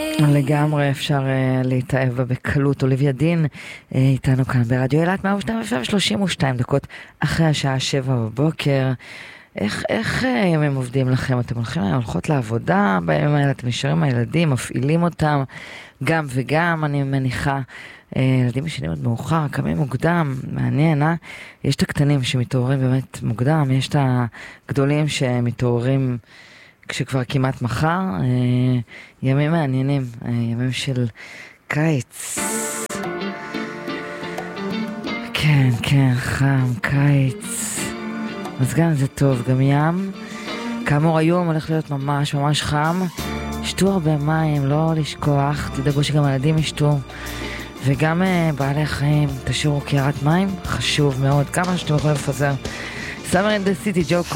לגמרי אפשר להתאהב בה בקלות. אוליביה דין איתנו כאן ברדיו אילת 102:32 דקות אחרי השעה 7 בבוקר. איך ימים עובדים לכם? אתם הולכות לעבודה בימים האלה, אתם נשארים הילדים, מפעילים אותם גם וגם, אני מניחה. ילדים ישנים עוד מאוחר, קמים מוקדם, מעניין, יש את הקטנים שמתעוררים באמת מוקדם, יש את הגדולים שמתעוררים כשכבר כמעט מחר. ימים מעניינים, ימים של קיץ. כן, כן, חם, קיץ. אז גם זה טוב, גם ים. כאמור היום הולך להיות ממש ממש חם. שתו הרבה מים, לא לשכוח, תדאגו שגם הילדים ישתו. וגם בעלי החיים, תשאירו קערת מים, חשוב מאוד, כמה שאתם יכולים לפזר. Summer in the City, ג'ו